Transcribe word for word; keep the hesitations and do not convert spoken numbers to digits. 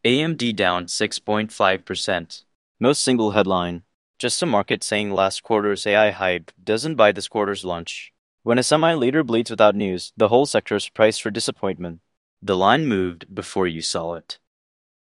A M D down six point five percent. Most single headline. Just a market saying last quarter's A I hype doesn't buy this quarter's lunch. When a semi-leader bleeds without news, the whole sector's priced for disappointment. The line moved before you saw it.